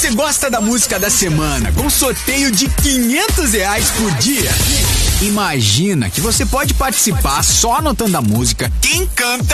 você gosta da música da semana com sorteio de R$ 500 por dia? Imagina que você pode participar só anotando a música, quem canta